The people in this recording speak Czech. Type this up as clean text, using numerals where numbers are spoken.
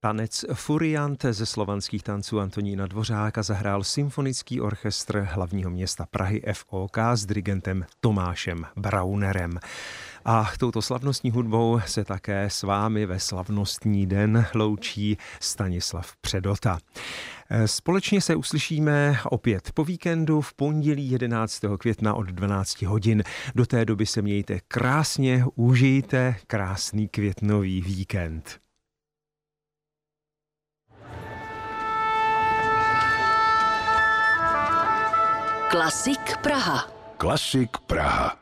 Tanec Furiant ze Slovanských tanců Antonína Dvořáka zahrál Symfonický orchestr hlavního města Prahy FOK s dirigentem Tomášem Braunerem. A touto slavnostní hudbou se také s vámi ve slavnostní den loučí Stanislav Předota. Společně se uslyšíme opět po víkendu v pondělí 11. května od 12 hodin. Do té doby se mějte krásně, užijte krásný květnový víkend. Klasik Praha. Klasik Praha.